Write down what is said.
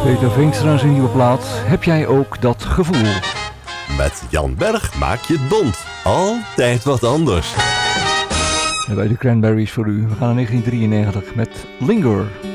Peter Veenstra zijn nieuwe plaat. Heb jij ook dat gevoel? Met Jan Berg maak je het bont. Altijd wat anders. En bij de Cranberries voor u. We gaan naar 1993 met Linger.